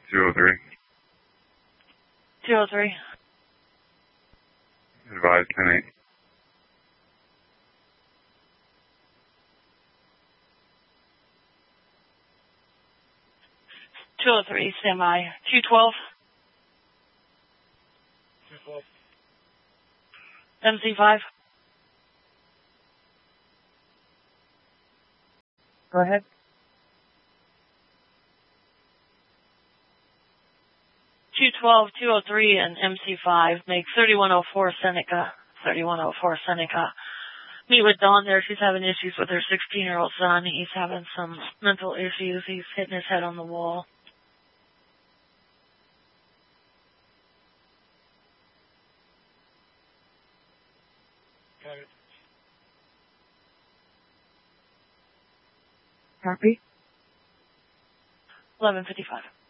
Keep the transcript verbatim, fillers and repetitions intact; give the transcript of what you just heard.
two oh three. two oh three. Advise ten eight. two oh three, stand by. two twelve. two twelve. M C five. Go ahead. two twelve, two oh three, and M C five. Make thirty-one oh four Seneca. thirty-one oh four Seneca. Meet with Dawn there. She's having issues with her sixteen-year-old son. He's having some mental issues. He's hitting his head on the wall. Got it. Copy. eleven fifty-five.